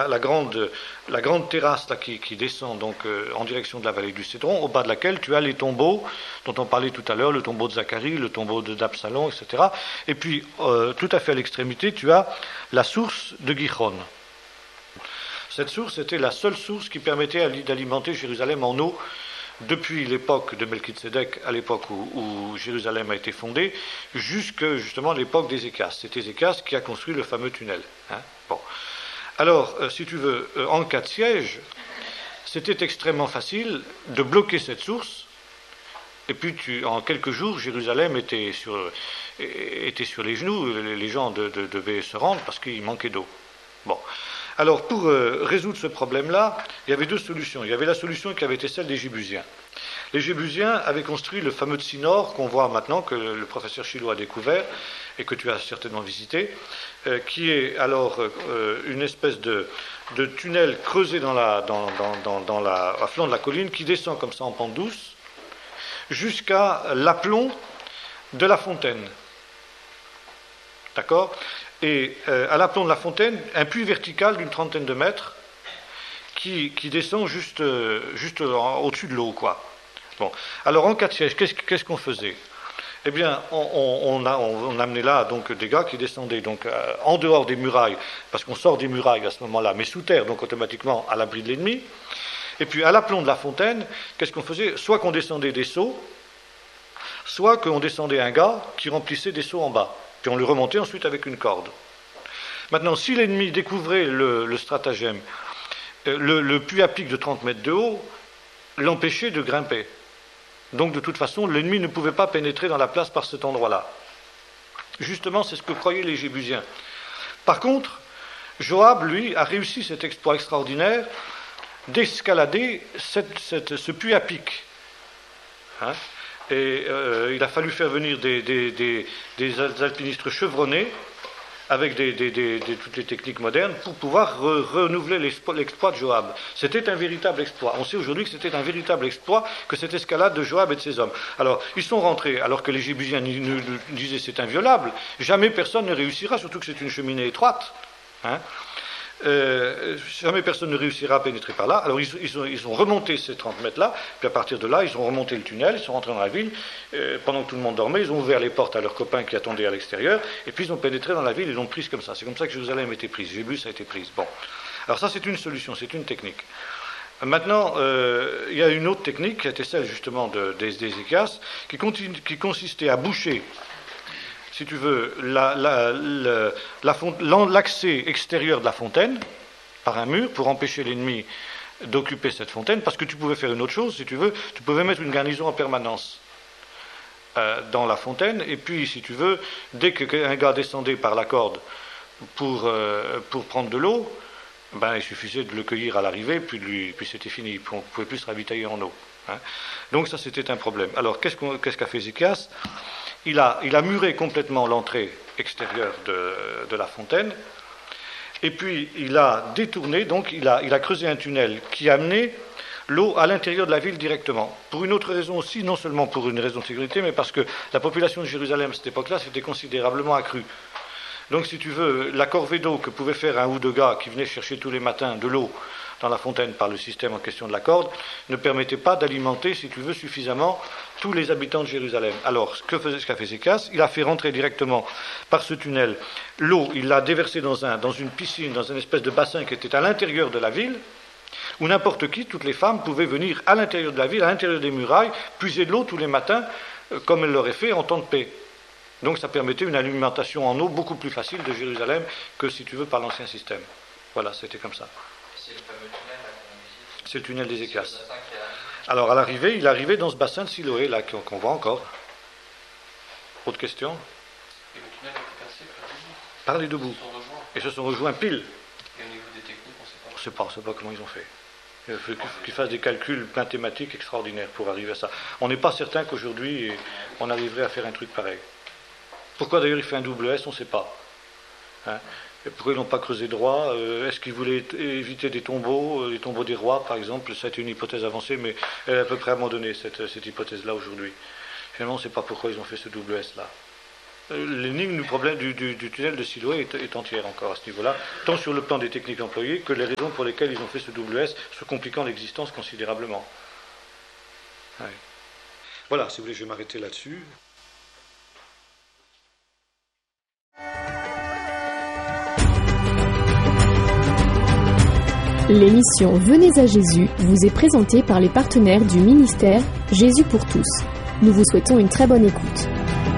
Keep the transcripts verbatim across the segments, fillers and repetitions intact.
la, la, grande, la grande terrasse là, qui, qui descend donc, euh, en direction de la vallée du Cédron, au bas de laquelle tu as les tombeaux dont on parlait tout à l'heure, le tombeau de Zacharie, le tombeau d'Absalom, et cetera. Et puis, euh, tout à fait à l'extrémité, tu as la source de Gihon. Cette source était la seule source qui permettait d'alimenter Jérusalem en eau depuis l'époque de Melchizedek, à l'époque où, où Jérusalem a été fondée, jusqu'à justement l'époque d'Ézéchias. C'est Ézéchias qui a construit le fameux tunnel. Hein. Bon. Alors, euh, si tu veux, euh, en cas de siège, c'était extrêmement facile de bloquer cette source, et puis tu, en quelques jours, Jérusalem était sur, était sur les genoux, les gens de, de, devaient se rendre parce qu'il manquait d'eau. Bon. Alors, pour euh, résoudre ce problème-là, il y avait deux solutions. Il y avait la solution qui avait été celle des Jébusiens. Les Jébusiens avaient construit le fameux Tsinor qu'on voit maintenant, que le professeur Chilot a découvert et que tu as certainement visité, euh, qui est alors euh, une espèce de, de tunnel creusé dans la, dans, dans, dans, dans la, à flanc de la colline, qui descend comme ça en pente douce, jusqu'à l'aplomb de la fontaine. D'accord ? Et euh, à l'aplomb de la fontaine, un puits vertical d'une trentaine de mètres qui, qui descend juste, euh, juste au-dessus de l'eau, quoi. Bon. Alors, en cas de siège, qu'est-ce, qu'est-ce qu'on faisait ? Eh bien, on, on, on, a, on, on amenait là donc, des gars qui descendaient donc, euh, en dehors des murailles, parce qu'on sort des murailles à ce moment-là, mais sous terre, donc automatiquement à l'abri de l'ennemi. Et puis, à l'aplomb de la fontaine, qu'est-ce qu'on faisait ? Soit qu'on descendait des seaux, soit qu'on descendait un gars qui remplissait des seaux en bas. Puis on le remontait ensuite avec une corde. Maintenant, si l'ennemi découvrait le, le stratagème, le, le puits à pic de trente mètres de haut l'empêchait de grimper. Donc, de toute façon, l'ennemi ne pouvait pas pénétrer dans la place par cet endroit-là. Justement, c'est ce que croyaient les Jébusiens. Par contre, Joab, lui, a réussi cet exploit extraordinaire d'escalader cette, cette, ce puits à pic. Hein ? Et euh, il a fallu faire venir des, des, des, des alpinistes chevronnés avec des, des, des, des, toutes les techniques modernes pour pouvoir re, renouveler l'exploit de Joab. C'était un véritable exploit. On sait aujourd'hui que c'était un véritable exploit que cette escalade de Joab et de ses hommes. Alors, ils sont rentrés, alors que les Jébusiens disaient c'est inviolable. Jamais personne ne réussira, surtout que c'est une cheminée étroite. Hein. Euh, jamais personne ne réussira à pénétrer par là. Alors ils, ils, ont, ils ont remonté ces trente mètres là, puis à partir de là ils ont remonté le tunnel, ils sont rentrés dans la ville, euh, pendant que tout le monde dormait, ils ont ouvert les portes à leurs copains qui attendaient à l'extérieur, et puis ils ont pénétré dans la ville et l'ont prise comme ça. C'est comme ça que Jérusalem a été prise, Jébus a été prise. Bon, alors ça c'est une solution, c'est une technique. Maintenant, euh, il y a une autre technique qui était celle justement de, d'Ézéchias, qui, continue, qui consistait à boucher, si tu veux, la, la, la, la, l'accès extérieur de la fontaine par un mur pour empêcher l'ennemi d'occuper cette fontaine, parce que tu pouvais faire une autre chose, si tu veux, tu pouvais mettre une garnison en permanence euh, dans la fontaine, et puis, si tu veux, dès qu'un gars descendait par la corde pour, euh, pour prendre de l'eau, ben, il suffisait de le cueillir à l'arrivée, puis, lui, puis c'était fini, on ne pouvait plus se ravitailler en eau. Hein. Donc ça, c'était un problème. Alors, qu'est-ce, qu'on, qu'est-ce qu'a fait Ézéchias ? Il a, il a muré complètement l'entrée extérieure de, de la fontaine, et puis il a détourné, donc il a, il a creusé un tunnel qui amenait l'eau à l'intérieur de la ville directement. Pour une autre raison aussi, non seulement pour une raison de sécurité, mais parce que la population de Jérusalem à cette époque-là s'était considérablement accrue. Donc si tu veux, la corvée d'eau que pouvaient faire un ou deux gars qui venaient chercher tous les matins de l'eau dans la fontaine par le système en question de la corde, ne permettait pas d'alimenter, si tu veux, suffisamment tous les habitants de Jérusalem. Alors, ce que faisait, ce qu'a fait Ézéchias, il a fait rentrer directement par ce tunnel l'eau, il l'a déversée dans, un, dans une piscine, dans une espèce de bassin qui était à l'intérieur de la ville, où n'importe qui, toutes les femmes, pouvaient venir à l'intérieur de la ville, à l'intérieur des murailles, puiser de l'eau tous les matins, euh, comme elles l'auraient fait en temps de paix. Donc ça permettait une alimentation en eau beaucoup plus facile de Jérusalem que, si tu veux, par l'ancien système. Voilà, c'était comme ça. C'est le fameux tunnel là, qu'on visite. C'est le tunnel d'Ézéchias. Alors, à l'arrivée, il est arrivé dans ce bassin de Siloé, là, qu'on, qu'on voit encore. Autre question ? Et le tunnel a été percé par les deux bouts. Et se sont rejoints pile. Et au niveau des techniques, on ne sait pas. On ne sait pas, on ne sait pas comment ils ont fait. Il faut qu'ils fassent des calculs mathématiques extraordinaires pour arriver à ça. On n'est pas certain qu'aujourd'hui, on arriverait à faire un truc pareil. Pourquoi d'ailleurs il fait un double S, on ne sait pas. Hein ? Et pourquoi ils n'ont pas creusé droit ? euh, Est-ce qu'ils voulaient éviter des tombeaux, euh, les tombeaux des rois par exemple ? Ça a été une hypothèse avancée, mais elle est à peu près abandonnée, cette, cette hypothèse-là aujourd'hui. Finalement, on ne sait pas pourquoi ils ont fait ce double S-là. l'énigme du problème du, du, du tunnel de Siloé est, est entière encore à ce niveau-là, tant sur le plan des techniques employées que les raisons pour lesquelles ils ont fait ce double S, se compliquant l'existence considérablement. Ouais. Voilà, si vous voulez, je vais m'arrêter là-dessus. L'émission Venez à Jésus vous est présentée par les partenaires du ministère Jésus pour tous. Nous vous souhaitons une très bonne écoute.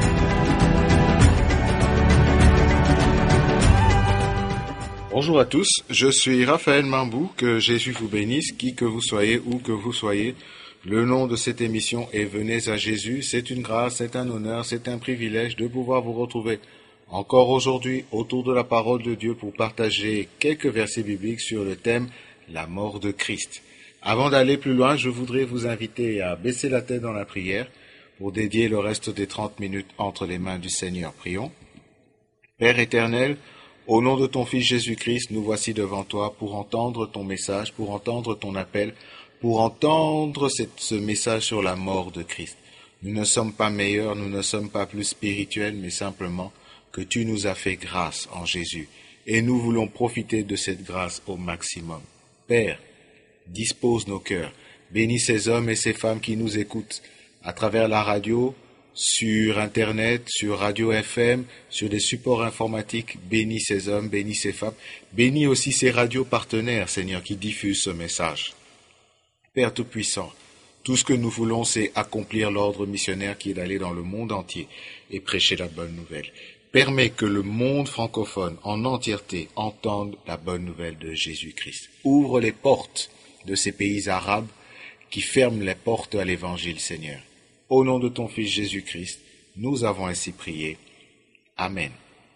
Bonjour à tous, je suis Raphaël Mambou, que Jésus vous bénisse, qui que vous soyez, où que vous soyez. Le nom de cette émission est Venez à Jésus. C'est une grâce, c'est un honneur, c'est un privilège de pouvoir vous retrouver encore aujourd'hui autour de la parole de Dieu pour partager quelques versets bibliques sur le thème la mort de Christ. Avant d'aller plus loin, je voudrais vous inviter à baisser la tête dans la prière pour dédier le reste des trente minutes entre les mains du Seigneur. Prions. Père éternel, au nom de ton Fils Jésus-Christ, nous voici devant toi pour entendre ton message, pour entendre ton appel, pour entendre cette, ce message sur la mort de Christ. Nous ne sommes pas meilleurs, nous ne sommes pas plus spirituels, mais simplement que tu nous as fait grâce en Jésus. Et nous voulons profiter de cette grâce au maximum. Père, dispose nos cœurs. Bénis ces hommes et ces femmes qui nous écoutent à travers la radio, sur Internet, sur Radio F M, sur des supports informatiques. Bénis ces hommes, bénis ces femmes. Bénis aussi ces radios partenaires, Seigneur, qui diffusent ce message. Père Tout-Puissant, tout ce que nous voulons, c'est accomplir l'ordre missionnaire qui est d'aller dans le monde entier et prêcher la bonne nouvelle. Permets que le monde francophone en entièreté entende la bonne nouvelle de Jésus-Christ. Ouvre les portes de ces pays arabes qui ferment les portes à l'évangile, Seigneur. Au nom de ton Fils Jésus-Christ, nous avons ainsi prié. Amen.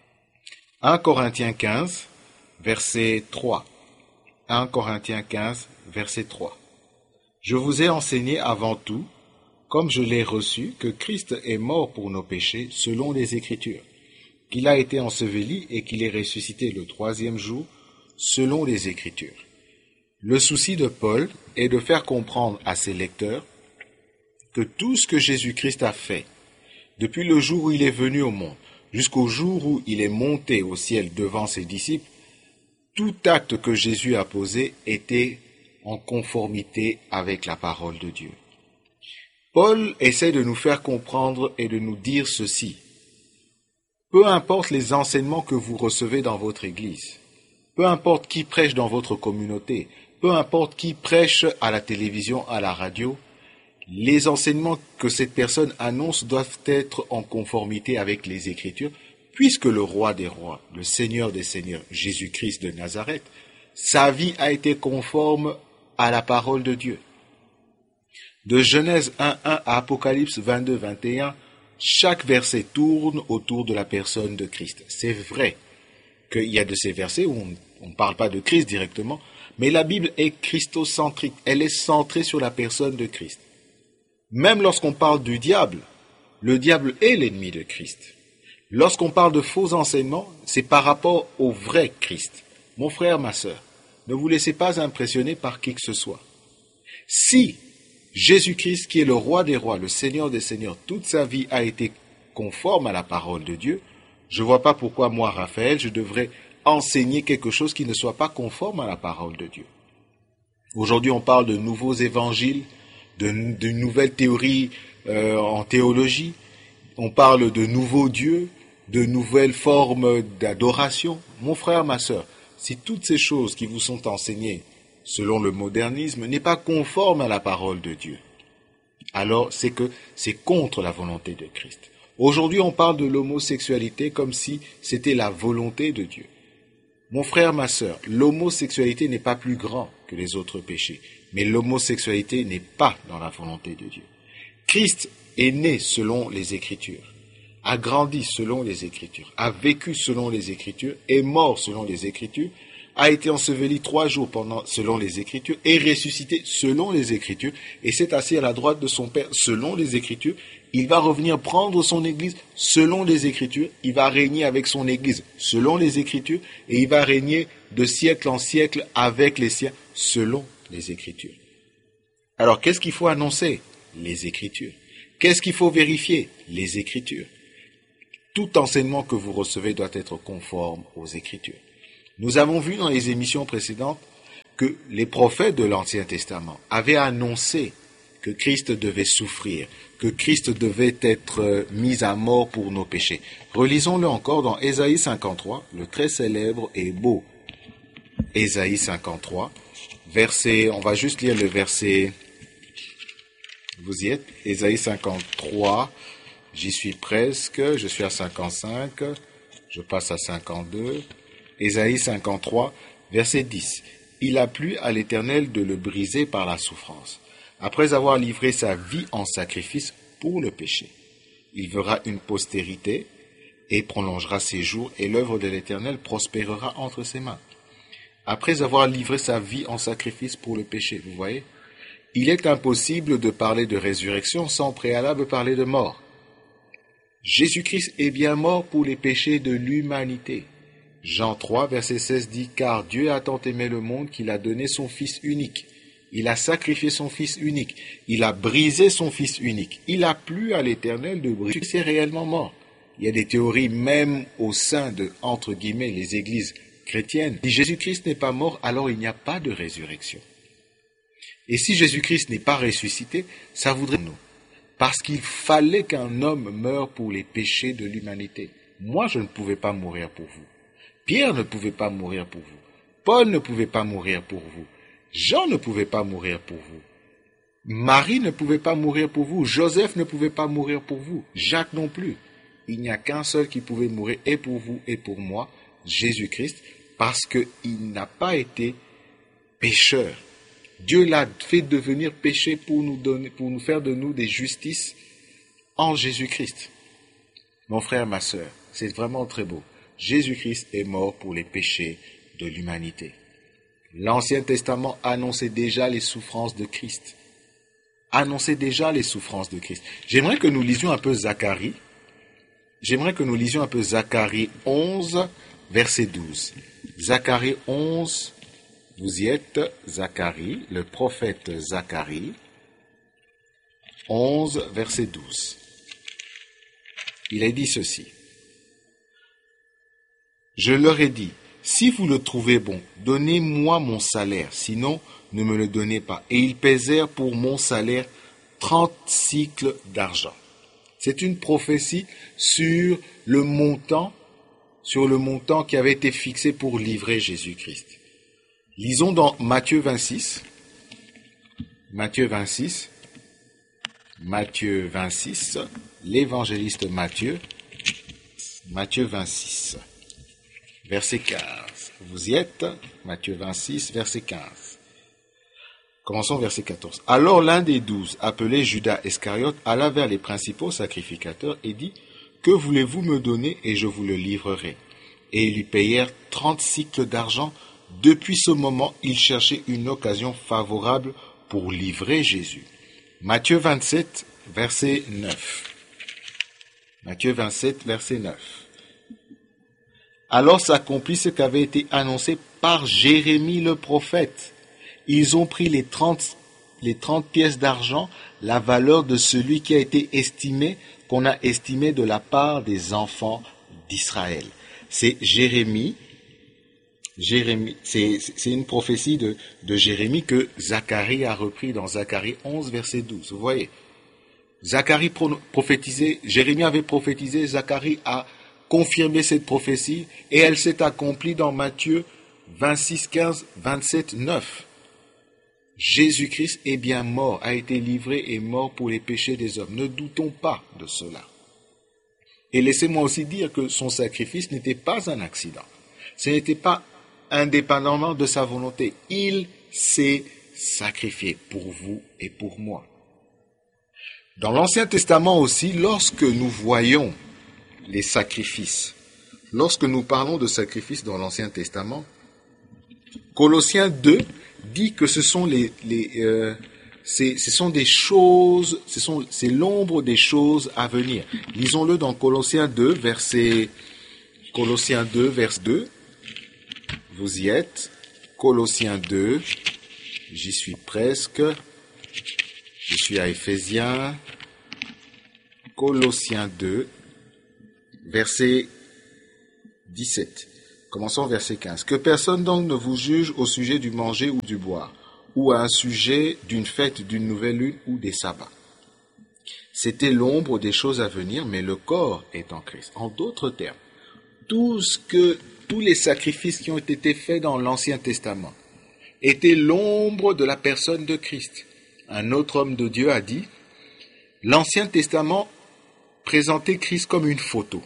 un Corinthiens quinze, verset trois. un Corinthiens quinze, verset trois. Je vous ai enseigné avant tout, comme je l'ai reçu, que Christ est mort pour nos péchés selon les Écritures, qu'il a été enseveli et qu'il est ressuscité le troisième jour selon les Écritures. Le souci de Paul est de faire comprendre à ses lecteurs que tout ce que Jésus-Christ a fait, depuis le jour où il est venu au monde, jusqu'au jour où il est monté au ciel devant ses disciples, tout acte que Jésus a posé était en conformité avec la parole de Dieu. Paul essaie de nous faire comprendre et de nous dire ceci. Peu importe les enseignements que vous recevez dans votre église, peu importe qui prêche dans votre communauté, peu importe qui prêche à la télévision, à la radio, les enseignements que cette personne annonce doivent être en conformité avec les Écritures, puisque le roi des rois, le Seigneur des seigneurs, Jésus-Christ de Nazareth, sa vie a été conforme à la parole de Dieu. De Genèse un un à Apocalypse vingt-deux vingt et un, chaque verset tourne autour de la personne de Christ. C'est vrai qu'il y a de ces versets où on ne parle pas de Christ directement, mais la Bible est christocentrique, elle est centrée sur la personne de Christ. Même lorsqu'on parle du diable, le diable est l'ennemi de Christ. Lorsqu'on parle de faux enseignements, c'est par rapport au vrai Christ. Mon frère, ma sœur, ne vous laissez pas impressionner par qui que ce soit. Si Jésus-Christ, qui est le roi des rois, le Seigneur des seigneurs, toute sa vie a été conforme à la parole de Dieu, je ne vois pas pourquoi moi, Raphaël, je devrais enseigner quelque chose qui ne soit pas conforme à la parole de Dieu. Aujourd'hui, on parle de nouveaux évangiles, de, de nouvelles théories euh, en théologie, on parle de nouveaux dieux, de nouvelles formes d'adoration. Mon frère, ma sœur, si toutes ces choses qui vous sont enseignées selon le modernisme n'est pas conforme à la parole de Dieu, alors c'est que c'est contre la volonté de Christ. Aujourd'hui, on parle de l'homosexualité comme si c'était la volonté de Dieu. Mon frère, ma sœur, l'homosexualité n'est pas plus grand que les autres péchés, mais l'homosexualité n'est pas dans la volonté de Dieu. Christ est né selon les Écritures, a grandi selon les Écritures, a vécu selon les Écritures, est mort selon les Écritures, a été enseveli trois jours pendant, selon les Écritures, est ressuscité selon les Écritures, et s'est assis à la droite de son Père selon les Écritures. Il va revenir prendre son Église selon les Écritures, il va régner avec son Église selon les Écritures, et il va régner de siècle en siècle avec les siens selon les Écritures. Alors, qu'est-ce qu'il faut annoncer? Les Écritures. Qu'est-ce qu'il faut vérifier? Les Écritures. Tout enseignement que vous recevez doit être conforme aux Écritures. Nous avons vu dans les émissions précédentes que les prophètes de l'Ancien Testament avaient annoncé que Christ devait souffrir, que Christ devait être mis à mort pour nos péchés. Relisons-le encore dans Ésaïe cinquante-trois, le très célèbre et beau Ésaïe cinquante-trois, verset, on va juste lire le verset, vous y êtes, Ésaïe cinquante-trois, j'y suis presque, je suis à cinquante-cinq, je passe à cinquante-deux, Ésaïe cinquante-trois, verset dix. Il a plu à l'Éternel de le briser par la souffrance, après avoir livré sa vie en sacrifice pour le péché. Il verra une postérité et prolongera ses jours, et l'œuvre de l'Éternel prospérera entre ses mains. Après avoir livré sa vie en sacrifice pour le péché, vous voyez, il est impossible de parler de résurrection sans préalable parler de mort. Jésus-Christ est bien mort pour les péchés de l'humanité. Jean trois, verset seize dit « Car Dieu a tant aimé le monde qu'il a donné son Fils unique. Il a sacrifié son Fils unique. Il a brisé son Fils unique. Il a plu à l'Éternel de briser. C'est réellement mort. » Il y a des théories même au sein de, entre guillemets, les églises chrétiennes. Si Jésus-Christ n'est pas mort, alors il n'y a pas de résurrection. Et si Jésus-Christ n'est pas ressuscité, ça voudrait nous. Parce qu'il fallait qu'un homme meure pour les péchés de l'humanité. Moi, je ne pouvais pas mourir pour vous. Pierre ne pouvait pas mourir pour vous. Paul ne pouvait pas mourir pour vous. Jean ne pouvait pas mourir pour vous. Marie ne pouvait pas mourir pour vous. Joseph ne pouvait pas mourir pour vous. Jacques non plus. Il n'y a qu'un seul qui pouvait mourir et pour vous et pour moi, Jésus-Christ, parce qu'il n'a pas été pécheur. Dieu l'a fait devenir péché pour nous donner, pour nous faire de nous des justices en Jésus-Christ. Mon frère, ma sœur, c'est vraiment très beau. Jésus-Christ est mort pour les péchés de l'humanité. L'Ancien Testament annonçait déjà les souffrances de Christ. Annonçait déjà les souffrances de Christ. J'aimerais que nous lisions un peu Zacharie. J'aimerais que nous lisions un peu Zacharie onze, verset douze. Zacharie onze, vous y êtes, Zacharie, le prophète Zacharie, onze, verset douze. Il est dit ceci. Je leur ai dit, si vous le trouvez bon, donnez-moi mon salaire, sinon ne me le donnez pas. Et ils pesèrent pour mon salaire trente cycles d'argent. C'est une prophétie sur le montant, sur le montant qui avait été fixé pour livrer Jésus-Christ. Lisons dans Matthieu vingt-six, Matthieu vingt-six, Matthieu vingt-six, l'évangéliste Matthieu, Matthieu vingt-six. Verset quinze. Vous y êtes, Matthieu vingt-six, verset quinze. Commençons verset quatorze. Alors l'un des douze, appelé Judas Iscariote, alla vers les principaux sacrificateurs et dit, « Que voulez-vous me donner et je vous le livrerai ?» Et ils lui payèrent trente cycles d'argent. Depuis ce moment, ils cherchaient une occasion favorable pour livrer Jésus. Matthieu vingt-sept, verset neuf. Matthieu vingt-sept, verset neuf. Alors s'accomplit ce qu'avait été annoncé par Jérémie le prophète. Ils ont pris les trente, les trente pièces d'argent, la valeur de celui qui a été estimé, qu'on a estimé de la part des enfants d'Israël. C'est Jérémie, Jérémie, c'est, c'est une prophétie de, de Jérémie que Zacharie a repris dans Zacharie onze, verset douze. Vous voyez, Zacharie prophétisait, Jérémie avait prophétisé, Zacharie a confirmé cette prophétie et elle s'est accomplie dans Matthieu vingt-six, quinze, vingt-sept, neuf. Jésus-Christ est bien mort, a été livré et mort pour les péchés des hommes. Ne doutons pas de cela. Et laissez-moi aussi dire que son sacrifice n'était pas un accident. Ce n'était pas indépendamment de sa volonté. Il s'est sacrifié pour vous et pour moi. Dans l'Ancien Testament aussi, lorsque nous voyons les sacrifices, lorsque nous parlons de sacrifices dans l'Ancien Testament, Colossiens deux dit que ce sont les, les euh, c'est, ce sont des choses, ce sont, c'est l'ombre des choses à venir. Lisons-le dans Colossiens deux, verset, Colossiens deux, verset deux. Vous y êtes. Colossiens deux. J'y suis presque. Je suis à Éphésiens. Colossiens deux. verset dix-sept. Commençons verset quinze. Que personne donc ne vous juge au sujet du manger ou du boire, ou à un sujet d'une fête, d'une nouvelle lune ou des sabbats. C'était l'ombre des choses à venir, mais le corps est en Christ. En d'autres termes, tout ce que, tous les sacrifices qui ont été faits dans l'Ancien Testament étaient l'ombre de la personne de Christ. Un autre homme de Dieu a dit, l'Ancien Testament présentait Christ comme une photo.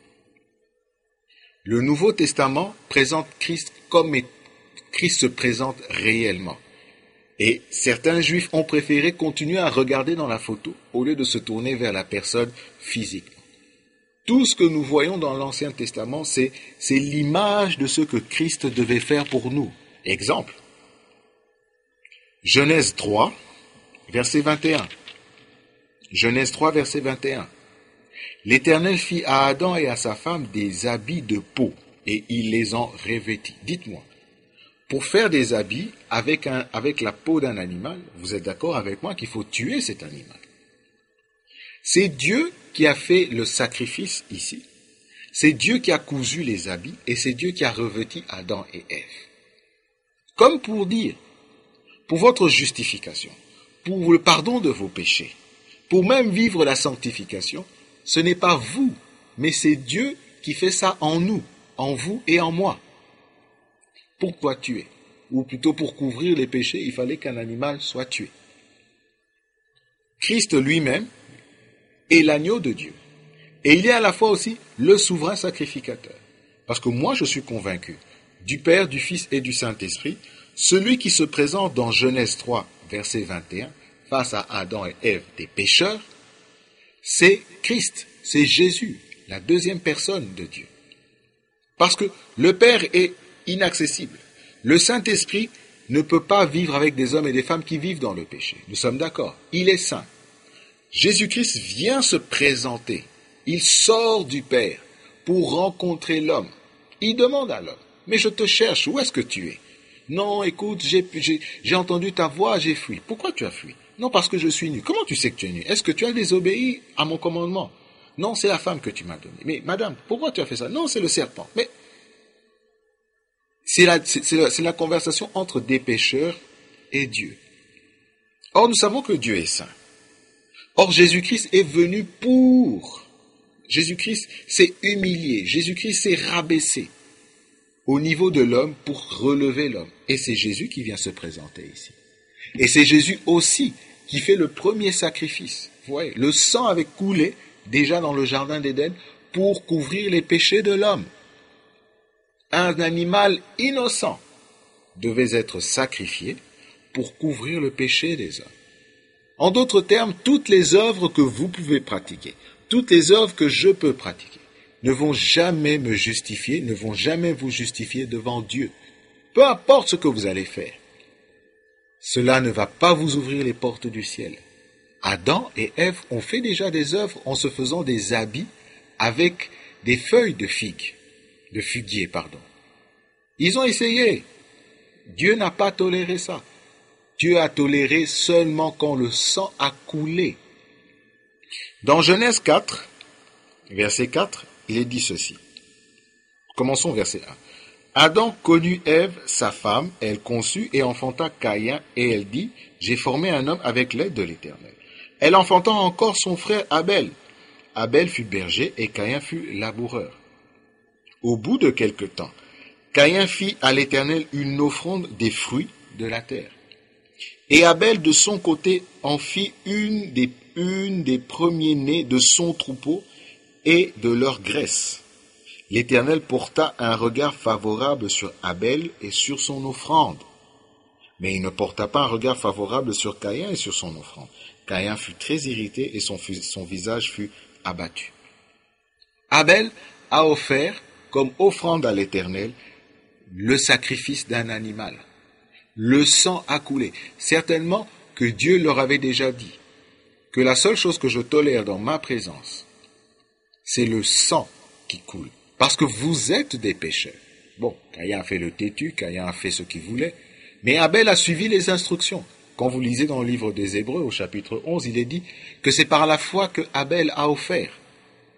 Le Nouveau Testament présente Christ comme Christ se présente réellement. Et certains juifs ont préféré continuer à regarder dans la photo au lieu de se tourner vers la personne physique. Tout ce que nous voyons dans l'Ancien Testament, c'est, c'est l'image de ce que Christ devait faire pour nous. Exemple, Genèse trois, verset vingt et un. Genèse trois, verset vingt et un. L'Éternel fit à Adam et à sa femme des habits de peau, et il les en revêtit. Dites-moi, pour faire des habits avec, un, avec la peau d'un animal, vous êtes d'accord avec moi qu'il faut tuer cet animal. C'est Dieu qui a fait le sacrifice ici. C'est Dieu qui a cousu les habits et c'est Dieu qui a revêti Adam et Ève. Comme pour dire, pour votre justification, pour le pardon de vos péchés, pour même vivre la sanctification, ce n'est pas vous, mais c'est Dieu qui fait ça en nous, en vous et en moi. Pourquoi tuer? Ou plutôt pour couvrir les péchés, il fallait qu'un animal soit tué. Christ lui-même est l'agneau de Dieu. Et il est à la fois aussi le souverain sacrificateur. Parce que moi je suis convaincu, du Père, du Fils et du Saint-Esprit, celui qui se présente dans Genèse trois, verset vingt et un, face à Adam et Ève des pécheurs, c'est Christ, c'est Jésus, la deuxième personne de Dieu. Parce que le Père est inaccessible. Le Saint-Esprit ne peut pas vivre avec des hommes et des femmes qui vivent dans le péché. Nous sommes d'accord. Il est saint. Jésus-Christ vient se présenter. Il sort du Père pour rencontrer l'homme. Il demande à l'homme, mais je te cherche, où est-ce que tu es? Non, écoute, j'ai, j'ai, j'ai entendu ta voix, j'ai fui. Pourquoi tu as fui? Non, parce que je suis nu. Comment tu sais que tu es nu? Est-ce que tu as désobéi à mon commandement? Non, c'est la femme que tu m'as donnée. Mais madame, pourquoi tu as fait ça? Non, c'est le serpent. Mais c'est la, c'est, c'est la, c'est la conversation entre des pécheurs et Dieu. Or, nous savons que Dieu est saint. Or, Jésus-Christ est venu pour. Jésus-Christ s'est humilié. Jésus-Christ s'est rabaissé au niveau de l'homme pour relever l'homme. Et c'est Jésus qui vient se présenter ici. Et c'est Jésus aussi qui fait le premier sacrifice. Vous voyez, le sang avait coulé déjà dans le jardin d'Éden pour couvrir les péchés de l'homme. Un animal innocent devait être sacrifié pour couvrir le péché des hommes. En d'autres termes, toutes les œuvres que vous pouvez pratiquer, toutes les œuvres que je peux pratiquer, ne vont jamais me justifier, ne vont jamais vous justifier devant Dieu. Peu importe ce que vous allez faire, cela ne va pas vous ouvrir les portes du ciel. Adam et Ève ont fait déjà des œuvres en se faisant des habits avec des feuilles de figues, de figuier, pardon. Ils ont essayé. Dieu n'a pas toléré ça. Dieu a toléré seulement quand le sang a coulé. Dans Genèse quatre, verset quatre, il est dit ceci. Commençons verset un. Adam connut Ève, sa femme, elle conçut et enfanta Caïn, et elle dit, j'ai formé un homme avec l'aide de l'Éternel. Elle enfanta encore son frère Abel. Abel fut berger et Caïn fut laboureur. Au bout de quelque temps, Caïn fit à l'Éternel une offrande des fruits de la terre. Et Abel de son côté en fit une des, une des premiers-nés de son troupeau et de leur graisse. L'Éternel porta un regard favorable sur Abel et sur son offrande. Mais il ne porta pas un regard favorable sur Caïn et sur son offrande. Caïn fut très irrité et son, son visage fut abattu. Abel a offert comme offrande à l'Éternel le sacrifice d'un animal. Le sang a coulé. Certainement que Dieu leur avait déjà dit que la seule chose que je tolère dans ma présence, c'est le sang qui coule. Parce que vous êtes des pécheurs. Bon, Caïn a fait le têtu, Caïn a fait ce qu'il voulait, mais Abel a suivi les instructions. Quand vous lisez dans le livre des Hébreux, au chapitre onze, il est dit que c'est par la foi que Abel a offert.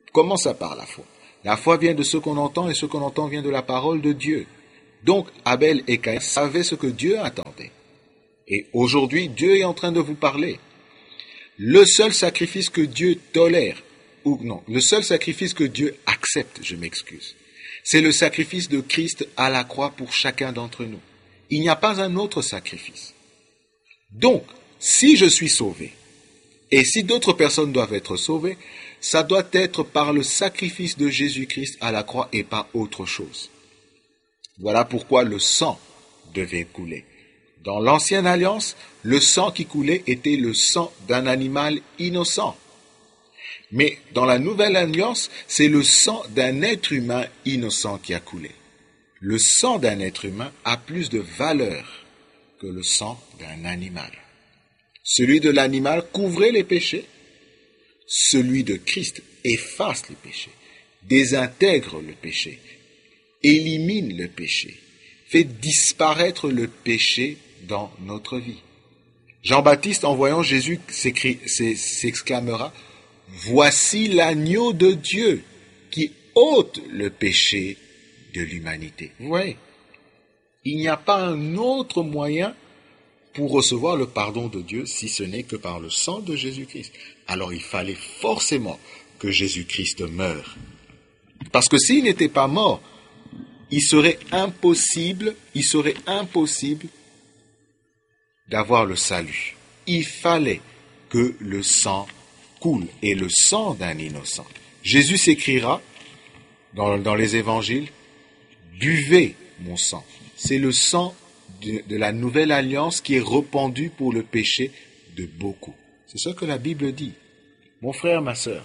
Comment ça par la foi? La foi vient de ce qu'on entend et ce qu'on entend vient de la parole de Dieu. Donc Abel et Caïn savaient ce que Dieu attendait. Et aujourd'hui, Dieu est en train de vous parler. Le seul sacrifice que Dieu tolère, ou non, le seul sacrifice que Dieu accepte, je m'excuse, c'est le sacrifice de Christ à la croix pour chacun d'entre nous. Il n'y a pas un autre sacrifice. Donc, si je suis sauvé, et si d'autres personnes doivent être sauvées, ça doit être par le sacrifice de Jésus-Christ à la croix et pas autre chose. Voilà pourquoi le sang devait couler. Dans l'ancienne alliance, le sang qui coulait était le sang d'un animal innocent. Mais dans la nouvelle alliance, c'est le sang d'un être humain innocent qui a coulé. Le sang d'un être humain a plus de valeur que le sang d'un animal. Celui de l'animal couvrait les péchés. Celui de Christ efface les péchés, désintègre le péché, élimine le péché, fait disparaître le péché dans notre vie. Jean-Baptiste, en voyant Jésus, s'exclamera « Voici l'agneau de Dieu qui ôte le péché de l'humanité. » Vous voyez, il n'y a pas un autre moyen pour recevoir le pardon de Dieu si ce n'est que par le sang de Jésus-Christ. Alors il fallait forcément que Jésus-Christ meure. Parce que s'il n'était pas mort, il serait impossible, il serait impossible d'avoir le salut. Il fallait que le sang coule, et le sang d'un innocent. Jésus s'écrira dans, dans les évangiles, « Buvez mon sang ». C'est le sang de, de la nouvelle alliance qui est répandu pour le péché de beaucoup. C'est ce que la Bible dit. Mon frère, ma sœur,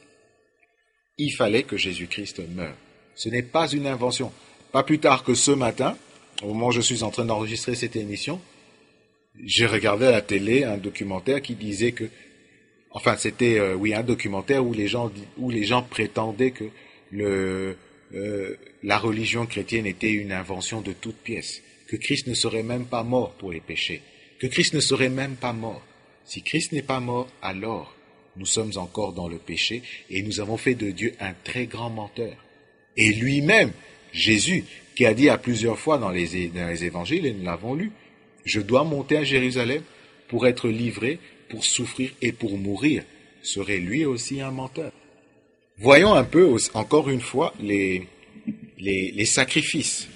il fallait que Jésus-Christ meure. Ce n'est pas une invention. Pas plus tard que ce matin, au moment où je suis en train d'enregistrer cette émission, j'ai regardé à la télé un documentaire qui disait que, enfin c'était euh, oui un documentaire où les gens où les gens prétendaient que le euh, la religion chrétienne était une invention de toutes pièces, que Christ ne serait même pas mort pour les péchés, que Christ ne serait même pas mort. Si Christ n'est pas mort, alors nous sommes encore dans le péché et nous avons fait de Dieu un très grand menteur. Et lui-même, Jésus, qui a dit à plusieurs fois dans les, dans les évangiles, et nous l'avons lu, je dois monter à Jérusalem pour être livré, pour souffrir et pour mourir, serait lui aussi un menteur. Voyons un peu, encore une fois, les, les, les sacrifices.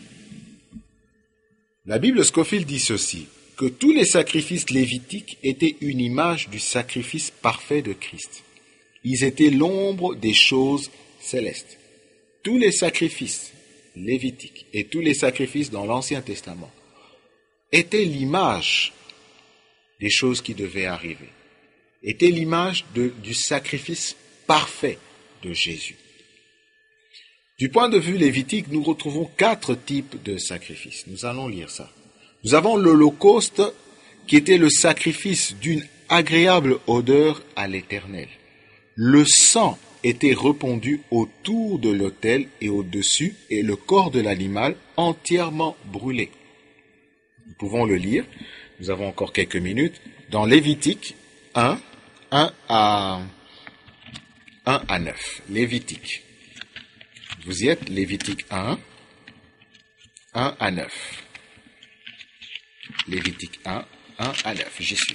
La Bible Scofield dit ceci, que tous les sacrifices lévitiques étaient une image du sacrifice parfait de Christ. Ils étaient l'ombre des choses célestes. Tous les sacrifices lévitiques et tous les sacrifices dans l'Ancien Testament étaient l'image des choses qui devaient arriver, étaient l'image de, du sacrifice parfait de Jésus. Du point de vue lévitique, nous retrouvons quatre types de sacrifices. Nous allons lire ça. Nous avons l'Holocauste, qui était le sacrifice d'une agréable odeur à l'Éternel. Le sang était répandu autour de l'autel et au-dessus, et le corps de l'animal entièrement brûlé. Nous pouvons le lire, nous avons encore quelques minutes, dans Lévitique un, un à, un à neuf. Lévitique. Vous y êtes, Lévitique un, un à neuf. Lévitique un, un à neuf, j'y suis.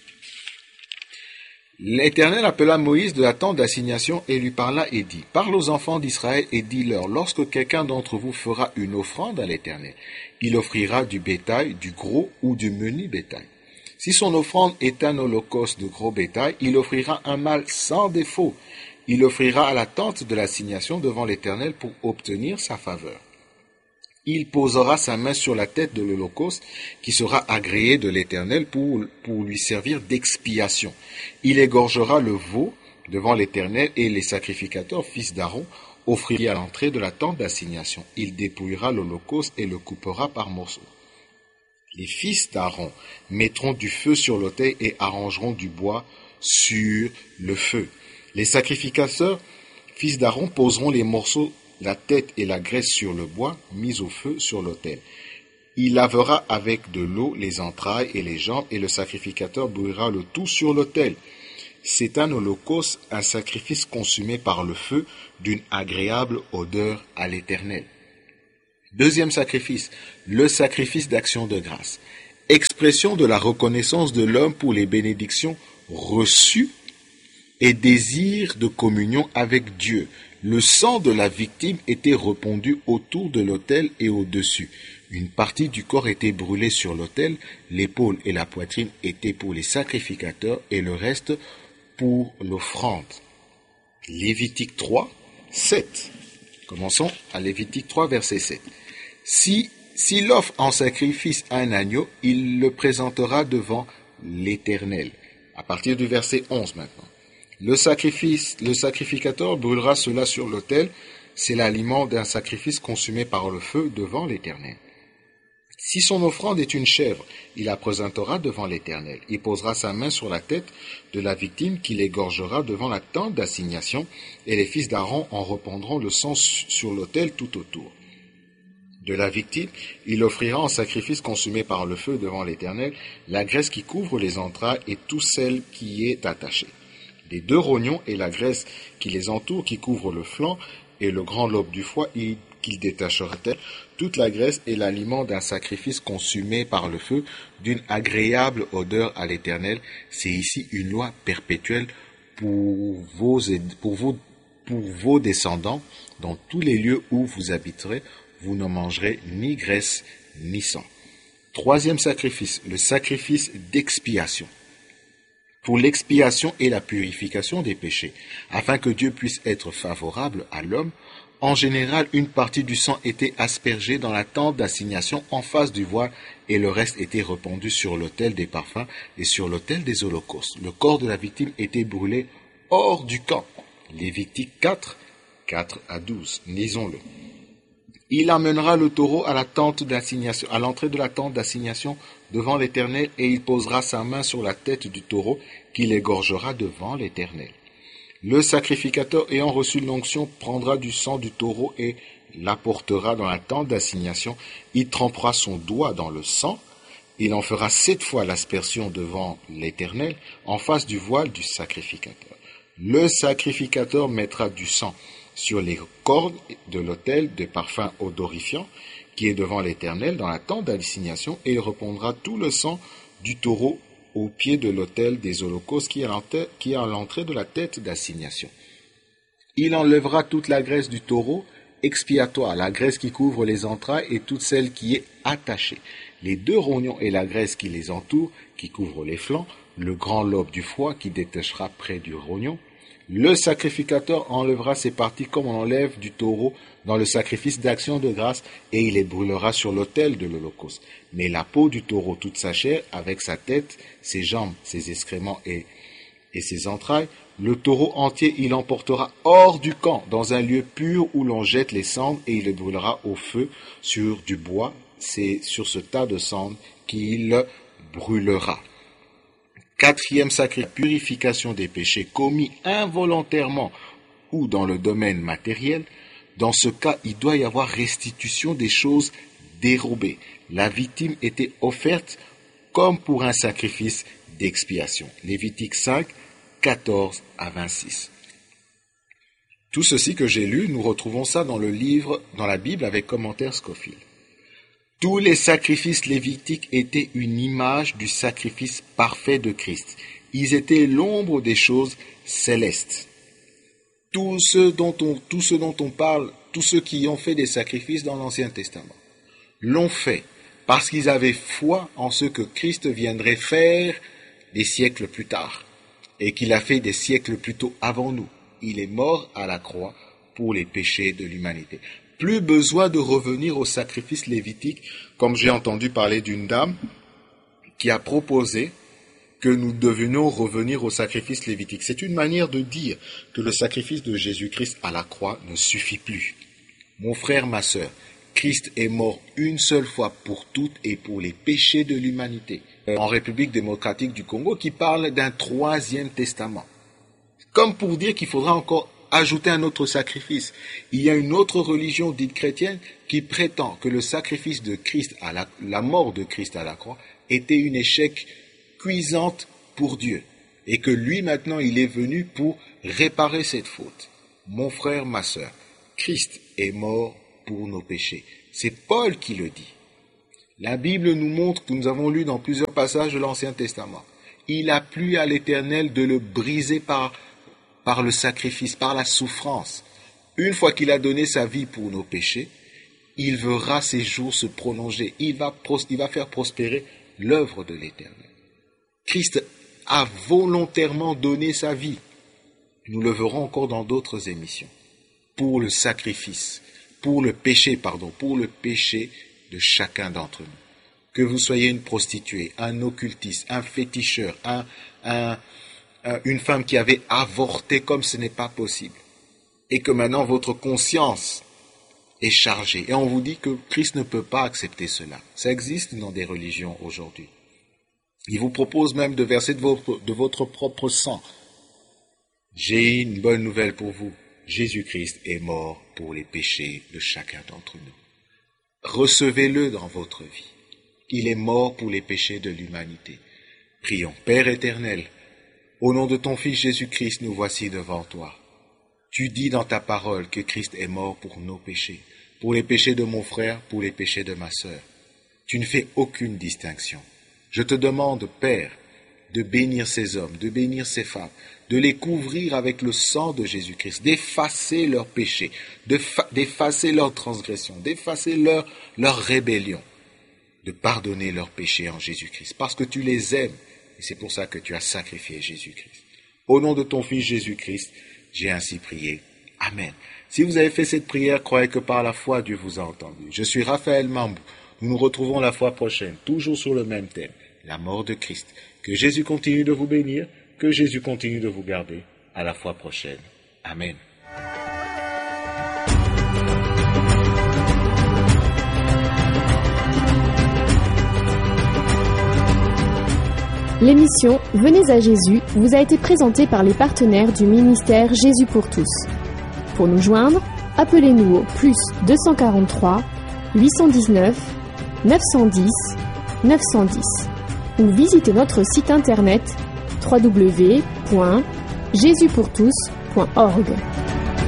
L'Éternel appela Moïse de la tente d'assignation et lui parla et dit, « Parle aux enfants d'Israël et dis-leur, lorsque quelqu'un d'entre vous fera une offrande à l'Éternel, il offrira du bétail, du gros ou du menu bétail. Si son offrande est un holocauste de gros bétail, il offrira un mâle sans défaut. Il offrira à la tente de l'assignation devant l'Éternel pour obtenir sa faveur. Il posera sa main sur la tête de l'holocauste qui sera agréé de l'Éternel pour, pour lui servir d'expiation. Il égorgera le veau devant l'Éternel et les sacrificateurs, fils d'Aaron, offriront à l'entrée de la tente d'assignation. Il dépouillera l'holocauste et le coupera par morceaux. Les fils d'Aaron mettront du feu sur l'autel et arrangeront du bois sur le feu. Les sacrificateurs, fils d'Aaron, poseront les morceaux, la tête et la graisse sur le bois, mis au feu sur l'autel. Il lavera avec de l'eau les entrailles et les jambes, et le sacrificateur brûlera le tout sur l'autel. C'est un holocauste, un sacrifice consumé par le feu d'une agréable odeur à l'Éternel. Deuxième sacrifice, le sacrifice d'action de grâce. Expression de la reconnaissance de l'homme pour les bénédictions reçues et désir de communion avec Dieu. Le sang de la victime était répandu autour de l'autel et au-dessus. Une partie du corps était brûlée sur l'autel, l'épaule et la poitrine étaient pour les sacrificateurs et le reste pour l'offrande. Lévitique trois, sept. Commençons à Lévitique trois, verset sept. Si, s'il offre en sacrifice un agneau, il le présentera devant l'Éternel. À partir du verset onze maintenant. Le sacrifice, le sacrificateur brûlera cela sur l'autel, c'est l'aliment d'un sacrifice consumé par le feu devant l'Éternel. Si son offrande est une chèvre, il la présentera devant l'Éternel. Il posera sa main sur la tête de la victime qui l'égorgera devant la tente d'assignation, et les fils d'Aaron en répandront le sang sur l'autel tout autour de la victime. Il offrira en sacrifice consumé par le feu devant l'Éternel la graisse qui couvre les entrailles et tout celle qui y est attachée. Les deux rognons et la graisse qui les entoure, qui couvre le flanc et le grand lobe du foie, et qu'il détachera toute la graisse et l'aliment d'un sacrifice consumé par le feu, d'une agréable odeur à l'Éternel. C'est ici une loi perpétuelle pour vos, pour vos, pour vos descendants. Dans tous les lieux où vous habiterez, vous ne mangerez ni graisse ni sang. Troisième sacrifice, le sacrifice d'expiation. Pour l'expiation et la purification des péchés, afin que Dieu puisse être favorable à l'homme, en général, une partie du sang était aspergée dans la tente d'assignation en face du voile et le reste était répandu sur l'autel des parfums et sur l'autel des holocaustes. Le corps de la victime était brûlé hors du camp. Lévitique quatre, quatre à douze. Lisons-le. Il amènera le taureau à la tente d'assignation, à l'entrée de la tente d'assignation devant l'Éternel, et il posera sa main sur la tête du taureau qu'il égorgera devant l'Éternel. Le sacrificateur ayant reçu l'onction prendra du sang du taureau et l'apportera dans la tente d'assignation. Il trempera son doigt dans le sang. Il en fera sept fois l'aspersion devant l'Éternel en face du voile du sacrificateur. Le sacrificateur mettra du sang sur les cordes de l'autel de parfum odorifiant qui est devant l'Éternel dans la tente d'assignation, et il répandra tout le sang du taureau au pied de l'autel des holocaustes qui est à l'entrée de la tête d'assignation. Il enlèvera toute la graisse du taureau expiatoire, la graisse qui couvre les entrailles et toute celle qui est attachée, les deux rognons et la graisse qui les entoure, qui couvre les flancs, le grand lobe du foie qui détachera près du rognon. Le sacrificateur enlèvera ces parties comme on enlève du taureau dans le sacrifice d'action de grâce, et il les brûlera sur l'autel de l'holocauste. Mais la peau du taureau, toute sa chair, avec sa tête, ses jambes, ses excréments et, et ses entrailles, le taureau entier il emportera hors du camp, dans un lieu pur où l'on jette les cendres, et il le brûlera au feu sur du bois. C'est sur ce tas de cendres qu'il brûlera. Quatrième sacrifice, purification des péchés commis involontairement ou dans le domaine matériel. Dans ce cas, il doit y avoir restitution des choses dérobées. La victime était offerte comme pour un sacrifice d'expiation. Lévitique cinq, quatorze à vingt-six. Tout ceci que j'ai lu, nous retrouvons ça dans le livre, dans la Bible avec commentaire Scofield. Tous les sacrifices lévitiques étaient une image du sacrifice parfait de Christ. Ils étaient l'ombre des choses célestes. Tous ceux dont on, tous ceux dont on parle, tous ceux qui ont fait des sacrifices dans l'Ancien Testament, l'ont fait parce qu'ils avaient foi en ce que Christ viendrait faire des siècles plus tard, et qu'il a fait des siècles plus tôt avant nous. Il est mort à la croix pour les péchés de l'humanité. Plus besoin de revenir au sacrifice lévitique, comme j'ai entendu parler d'une dame qui a proposé que nous devions revenir au sacrifice lévitique. C'est une manière de dire que le sacrifice de Jésus-Christ à la croix ne suffit plus. Mon frère, ma sœur, Christ est mort une seule fois pour toutes et pour les péchés de l'humanité. En République démocratique du Congo, qui parle d'un troisième testament. Comme pour dire qu'il faudra encore ajouter un autre sacrifice. Il y a une autre religion dite chrétienne qui prétend que le sacrifice de Christ, à la, la mort de Christ à la croix, était un échec cuisante pour Dieu. et que lui maintenant il est venu pour réparer cette faute. Mon frère, ma sœur, Christ est mort pour nos péchés. C'est Paul qui le dit. La Bible nous montre, que nous avons lu dans plusieurs passages de l'Ancien Testament, il a plu à l'Éternel de le briser par, par le sacrifice, par la souffrance. Une fois qu'il a donné sa vie pour nos péchés, il verra ses jours se prolonger. Il va, pros, il va faire prospérer l'œuvre de l'Éternel. Christ a volontairement donné sa vie. Nous le verrons encore dans d'autres émissions. Pour le sacrifice, pour le péché, pardon, pour le péché de chacun d'entre nous. Que vous soyez une prostituée, un occultiste, un féticheur, un, un, un, une femme qui avait avorté comme ce n'est pas possible. Et que maintenant votre conscience est chargée. Et on vous dit que Christ ne peut pas accepter cela. Ça existe dans des religions aujourd'hui. Il vous propose même de verser de votre, de votre propre sang. J'ai une bonne nouvelle pour vous. Jésus-Christ est mort pour les péchés de chacun d'entre nous. Recevez-le dans votre vie. Il est mort pour les péchés de l'humanité. Prions. Père éternel, au nom de ton Fils Jésus-Christ, nous voici devant toi. Tu dis dans ta parole que Christ est mort pour nos péchés, pour les péchés de mon frère, pour les péchés de ma sœur. Tu ne fais aucune distinction. Je te demande, Père, de bénir ces hommes, de bénir ces femmes, de les couvrir avec le sang de Jésus-Christ, d'effacer leurs péchés, d'effacer leurs transgressions, d'effacer leur, leur rébellion, de pardonner leurs péchés en Jésus-Christ, parce que tu les aimes, et c'est pour ça que tu as sacrifié Jésus-Christ. Au nom de ton Fils Jésus-Christ, j'ai ainsi prié. Amen. Si vous avez fait cette prière, croyez que par la foi, Dieu vous a entendu. Je suis Raphaël Mambou. Nous nous retrouvons la fois prochaine, toujours sur le même thème, la mort de Christ. Que Jésus continue de vous bénir, que Jésus continue de vous garder. À la fois prochaine. Amen. L'émission Venez à Jésus vous a été présentée par les partenaires du ministère Jésus pour tous. Pour nous joindre, appelez-nous au plus deux cent quarante-trois, huit cent dix-neuf, neuf cent dix, neuf cent dix ou visitez notre site internet w w w point jésus pour tous point org.